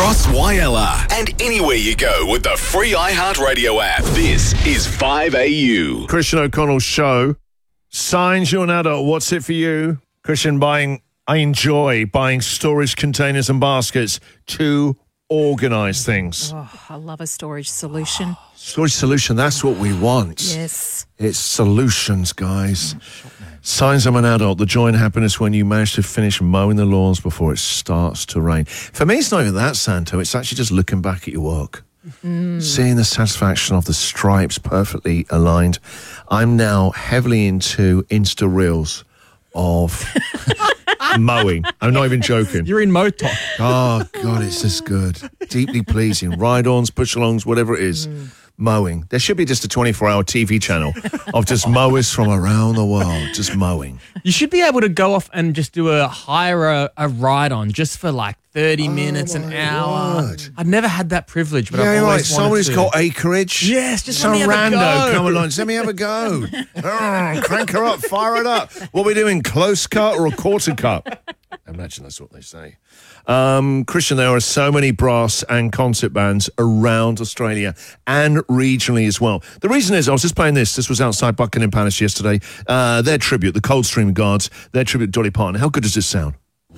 across YLR and anywhere you go with the free iHeartRadio app. This is 5AU. Christian O'Connell's show. Signs you're an adult. What's it for you? Christian, I enjoy buying storage containers and baskets to organise things. Oh, I love a storage solution. Storage solution, that's what we want. Yes. It's solutions, guys. Signs I'm an adult. The joy and happiness when you manage to finish mowing the lawns before it starts to rain. For me, it's not even that, Santo. It's actually just looking back at your work. Seeing the satisfaction of the stripes perfectly aligned. I'm now heavily into Insta Reels of mowing. I'm not even joking. You're in Motok. Oh, God, it's just good. Deeply pleasing. Ride-ons, push-alongs, whatever it is. Mowing. There should be just a 24-hour TV channel of just mowers from around the world, just mowing. You should be able to go off and just do hire a ride on just for like 30 minutes, an hour. word. I've never had that privilege, but Yeah, I've right. always Someone wanted who's to. got acreage. Yes, just some let me have a rando go. come along. Just let me have a go. Crank her up, fire it up. What are we doing? Close cut or a quarter cut? I imagine that's what they say. Christian, there are so many brass and concert bands around Australia and regionally as well. The reason is, I was just playing this. This was outside Buckingham Palace yesterday. Their tribute, the Coldstream Guards, their tribute to Dolly Parton. How good does this sound?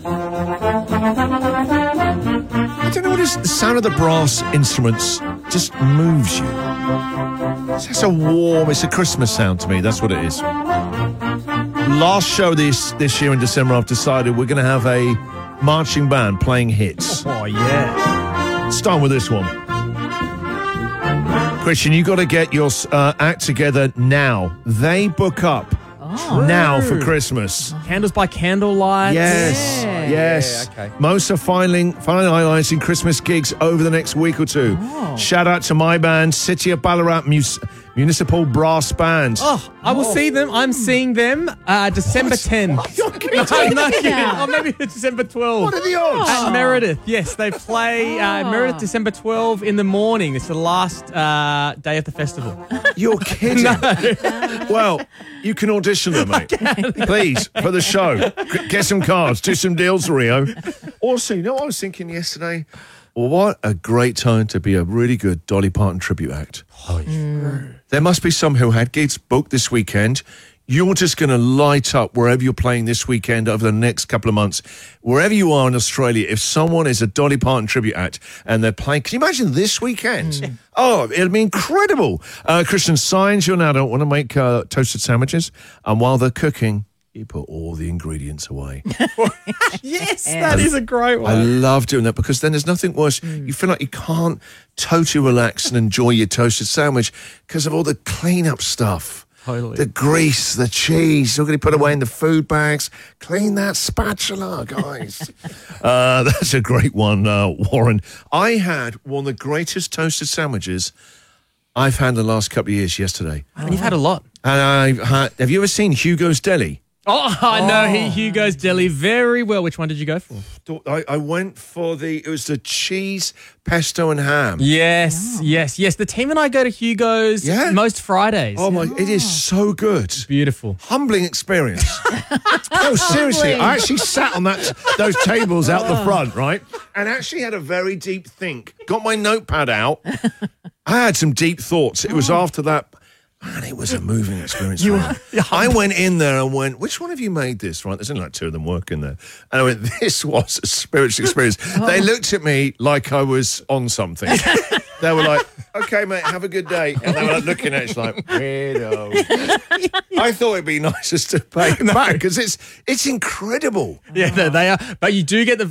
I don't know what it is. The sound of the brass instruments just moves you. It's a warm, it's a Christmas sound to me. That's what it is. Last show this year in December, I've decided we're going to have a marching band playing hits. Oh, yeah. Start with this one. Christian, you got to get your act together now. They book up now for Christmas. Candles by candlelight. Yes, Yeah. yes. Yeah, okay. Most are finalising Christmas gigs over the next week or two. Shout out to my band, City of Ballarat Municipal Brass Band. Oh, I will see them. I'm seeing them December 10. You're kidding. No, I'm not kidding. Yeah. Oh, maybe it's December 12. What are the odds? At Meredith, yes, they play Meredith December 12 in the morning. It's the last day of the festival. You're kidding. Well, you can audition them, mate. Please, for the show. Get some cards, do some deals, Rio. Also, you know what I was thinking yesterday? What a great time to be a really good Dolly Parton tribute act. There must be some who had gigs booked this weekend. You're just going to light up wherever you're playing this weekend over the next couple of months. Wherever you are in Australia, if someone is a Dolly Parton tribute act and they're playing, can you imagine this weekend? Oh, it'll be incredible. Christian, signs you're now don't want to make toasted sandwiches. And while they're cooking, you put all the ingredients away. Yes, that is a great I one. love doing that because then there's nothing worse. You feel like you can't totally relax and enjoy your toasted sandwich because of all the clean-up stuff. Totally. The grease, the cheese, you're going to put away in the food bags. Clean that spatula, guys. That's a great one, Warren. I had one of the greatest toasted sandwiches I've had in the last couple of years yesterday. And you've had a lot. And have you ever seen Hugo's Deli? Oh, I know Hugo's Deli very well. Which one did you go for? I went for it was the cheese, pesto and ham. Yes. The team and I go to Hugo's most Fridays. Oh my, it is so good. Beautiful. Humbling experience. No, seriously, I actually sat on those tables out the front, right? And actually had a very deep think. Got my notepad out. I had some deep thoughts. It was after that. Man, it was a moving experience. I went in there and went, which one of you made this? Right, there's only like two of them working there. And I went, this was a spiritual experience. They looked at me like I was on something. They were like, okay, mate, have a good day. And they were like looking at it like, weirdo. I thought it'd be nice just to pay it back because it's incredible. Yeah, they are. But you do get the